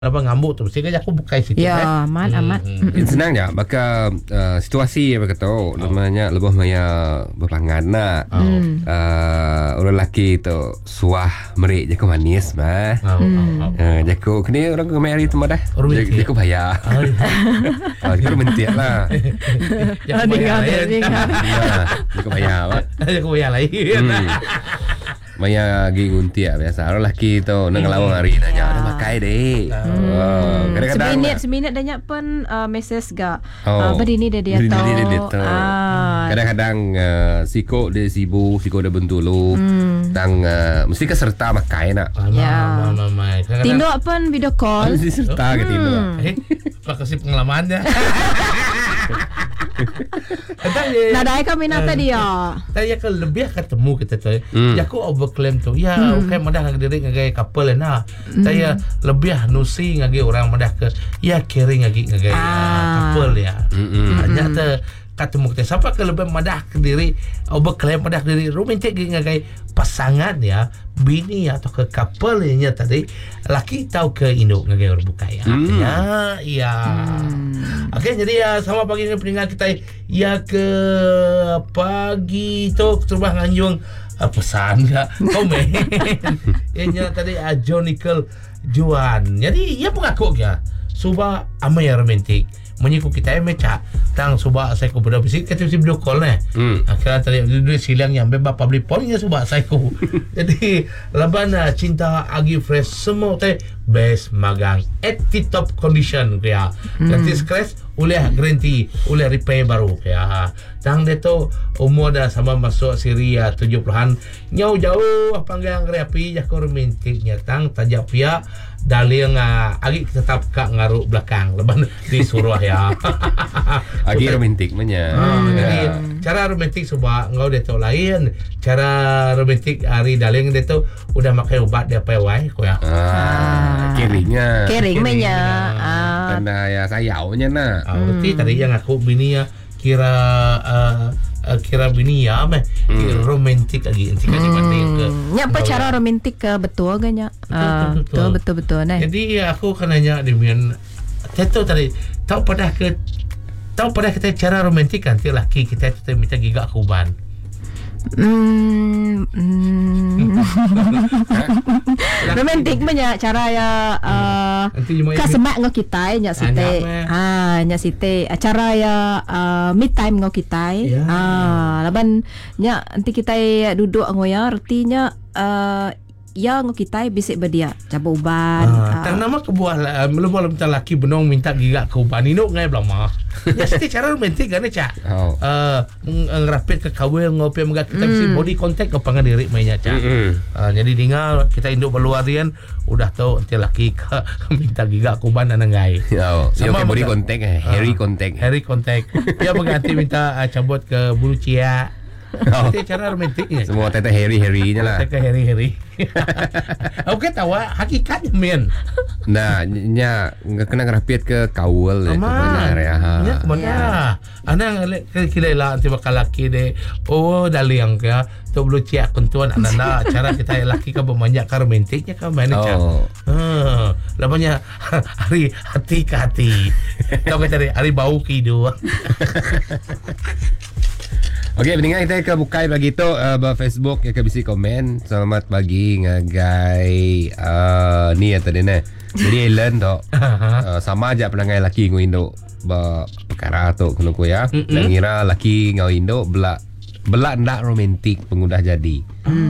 apa ngambuk tu mesti aku bukai situ ya amat senang je maka situasi apa kata namanya lebih maya berpangan nak orang lelaki tu suah merik je manis mah jaku kini orang kemari tu dah jaku bayar jaku mentik lah jaku bayar lain Maya gi nguntiak biasa. Orang lelaki tu nak lawang hari nanya ada makai deh. Kadang-kadang seminit dah nyak pun mesej gak. Berdini dia tahu. Kadang-kadang siko dia sibuk, siko dia bentulu. Tang mesti ke serta makai nak. Ya. Tinduk pun video call. Mesti serta ke tinduk. Makasih pengalamannya. Nadai kami nata dia. Tanya ke lebih ketemu kita tu. Jaku overclaim tu. Ya, okay madah ngadi ngagai couple na. Saya lebih nusi ngagai orang madah ke ya caring ngagai couple ya. Hanya tu ketemu kita siapa ke lebih madah ke diri overclaim madah diri romantik ngagai pasangan ya, bini atau ke couple nya tadi laki tahu ke induk ngagai orang buka ya. Ya. Okey, jadi ya sama pagi ni pendengar kita ya ke pagi tu terbang anjung pesan enggak komen. Ianya tadi Jonikel Juan. Jadi ia mengaku ya suba amai romantik. Menyiku kita meca tang suba saya ko pada bisik kita video call ni. Akhirnya tadi dulu silang yang bebas public phone-nya suba saya ko. Jadi laban cinta agi fresh semua teh best magang at top condition ya. Nanti scratch oleh garanti oleh repair baru ya. Tang dia tu umur dah sama masuk Syria 70-an nyau jauh panggang reapi jak romantiknya tang tajak pia daling agi tetap kak ngaruk belakang leban disuruh ya. Agi romantik menya. Jadi cara romantik sebab ngau dia tu lain. Cara romantik hari daling dia tu udah makai ubat dia pawai ko ya. Kering menya. Tanda ya sayaunya nak. Berarti tadi yang aku bini ya kira bini ya romantik lagi nanti kasih banding ke nya apa cara romantik ke betul ke nya betul nah. Jadi aku kan nanya demian tahu tadi tahu pada kita cara romantik kan ti laki kita tu minta gigak kuban. Romantik banyak cara ya kasemak ngau kita nya site nya site cara ya me time ngau kita laban nya nanti kita duduk ngau ya artinya ya ngau kita bisik berdia cabut uban tang nama kebuah belum minta laki benong minta gigak ke uban induk ngai belama ya siti cara romantik kan cak ngerapit ke kawin ngopi mengat kita mesti body contact ke pangan diri mainnya cak jadi tinggal kita induk berluarian udah tahu nanti laki ke minta gigak ke uban dan ngai sama body contact hairy contact dia mengganti minta cabut ke bulu cia. Itu cara romantiknya. Semua teteh hairy-nya lah. Teteh hairy. Oke tahu hakikatnya men. Nah, nya kena ngerapit ke kawul ya benar ya. Ya kemana? Ana kira lah nanti bakal laki deh. Oh daliang ya. Tu bulu cia kuntuan ananda cara kita laki ke bermanjak ke romantiknya ke mana cak. Lamanya hari hati ke hati. Tahu kita hari bau ke hidung. Okey, pendengar kita ke bukai bagi tu Facebook ya ke bisi komen. Selamat pagi ngagai ni tadi ni. Jadi Ellen tu sama aja pendengar laki ngau Indo perkara tu kena ku ya. Dan ngira laki ngau Indo belak ndak romantik pengudah jadi.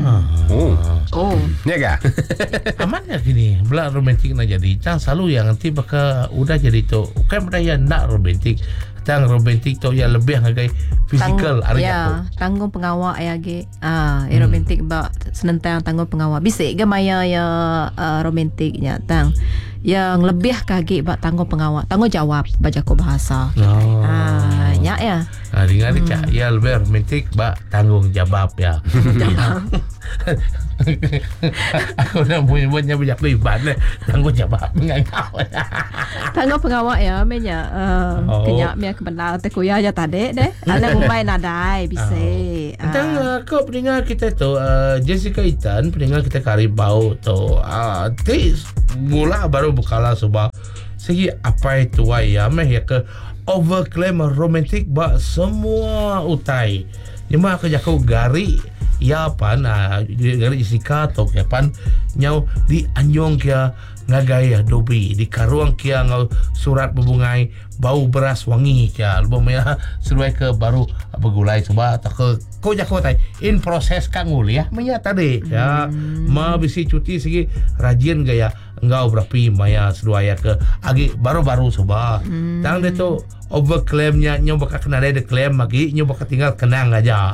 Ya ga? Aman ya gini, belak romantik nak jadi. Tang selalu yang nanti bakal udah jadi tu. Kan benda ndak romantik. Tang romantik tu yang lebih ngagai fizikal hari ya, tanggung pengawal ya ge. Romantik ba senentang tanggung pengawal. Bisik ke maya ya romantiknya tang. Yang lebih kage ba tanggung pengawal, tanggung jawab baca ko bahasa. Nyak ya. Dengan dia cak, ya lebih romantik ba tanggung jawab ya. Aku nak punya banyak libat tanggung jawab mengangau. Tanggung pengawak ya, menya kenyak mia kebenar te kuya ya tadi deh. Ala Mumbai nadai bisa. Tang kau pendengar kita tu Jessica Itan, pendengar kita Karibau tu. Mula baru bukala sebab segi apa itu ya meh ya ke overclaim romantik ba semua utai. Nyama kerja kau gari ya pan gari Jessica tu ya pan nyau di anjong kia ngagai dobi di karuang kia ngau surat berbungai bau beras wangi kia lebih maya seruai ke baru bergulai coba tak ke kau jak kau tai in proses kang ya maya tadi ya ma bisi cuti segi rajin gaya engau berapi maya seruai ke agi baru-baru coba tang dia tu overclaimnya nyoba kena ada claim lagi nyoba tinggal kenang aja.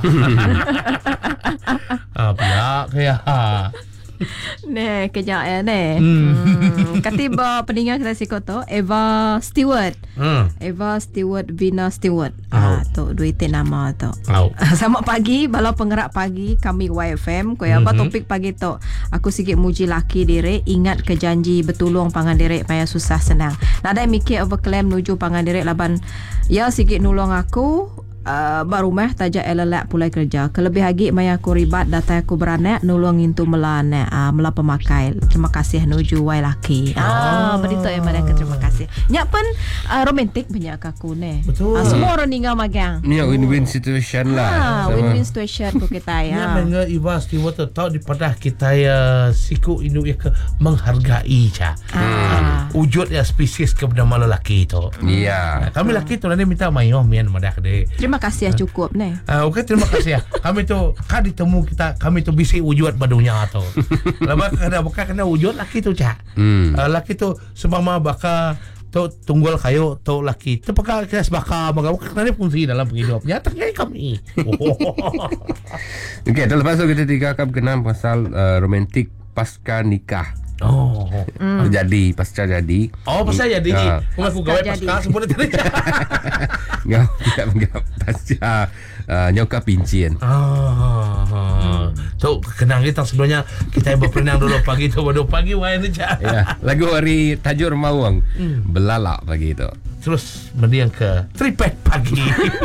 Pihak kayak Neh, kejap ya neh. Katiba pendengar kita sikot tu Eva Stewart. Eva Stewart, Vina Stewart. Tu dua itu nama tu. Selamat pagi, balau penggerak pagi kami YFM. Kau apa topik pagi tu? Aku sikit muji laki diri, ingat ke janji betulung pangan diri payah susah senang. Nadai mikir overclaim nuju pangan diri laban ya sikit nulung aku. Baru meh tajak elelak pulai kerja. Kelebih lagi maya aku ribat data aku beranak nulung itu melane mela pemakai. Terima kasih nuju wai laki. Berito yang mereka terima kasih. Nyak pun romantik banyak aku ne. Betul. Semua orang tinggal magang. Ni win-win situation lah. Win-win situation ku kita ya. Ya menga Iva Stewart tahu di padah kita ya siku inu ya ke menghargai ca. Wujud ya spesies kepada lelaki itu. Iya. Kami lelaki tu nanti minta mayo mian madah de. Terima kasih cukup nih. Okey, terima kasih ya. Kami tu kan ditemu kita, kami tu bisa wujud badunya tu. Lepas kena wujud laki tu cak. Laki tu seumpama baka tu tunggul kayu tu laki. Tu pakai kelas baka baka kerana fungsi dalam hidupnya ternyata kami. Okey, lepas tu kita tiga akan kenal pasal romantik pasca nikah. Jadi pasca jadi. Pasca jadi. Aku gawe pasca semua tadi. Enggak pasca nyoka pincin. Tu kenang kita sebenarnya kita berperenang dulu pagi tu baru pagi wae saja. Ya, lagu hari Tajur Mawang. Belalak pagi tu. Terus mendiang ke tripet pagi.